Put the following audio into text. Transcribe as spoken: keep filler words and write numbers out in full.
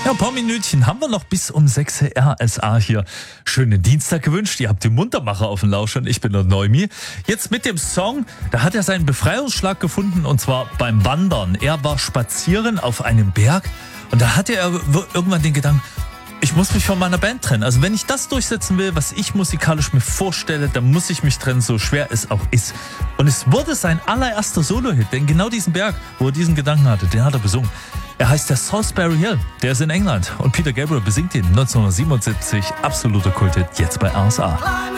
Ja, ein paar Minütchen haben wir noch bis um sechs Uhr R S A hier. Schönen Dienstag gewünscht. Ihr habt die Muntermacher auf dem Lausch und ich bin der Neumi. Jetzt mit dem Song, da hat er seinen Befreiungsschlag gefunden und zwar beim Wandern. Er war spazieren auf einem Berg und da hatte er irgendwann den Gedanken, ich muss mich von meiner Band trennen. Also wenn ich das durchsetzen will, was ich musikalisch mir vorstelle, dann muss ich mich trennen, so schwer es auch ist. Und es wurde sein allererster Solo-Hit, denn genau diesen Berg, wo er diesen Gedanken hatte, den hat er besungen. Er heißt der Salisbury Hill, der ist in England und Peter Gabriel besingt ihn neunzehnhundertsiebenundsiebzig, absoluter Kulthit, jetzt bei R S A.